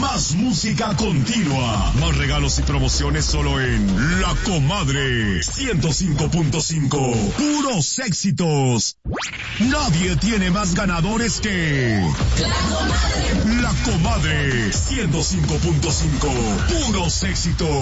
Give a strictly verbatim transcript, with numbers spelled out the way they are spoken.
Más música continua. Más regalos y promociones solo en La Comadre ciento cinco punto cinco. Puros éxitos. Nadie tiene más ganadores que La Comadre. La Comadre ciento cinco punto cinco. Puros éxitos.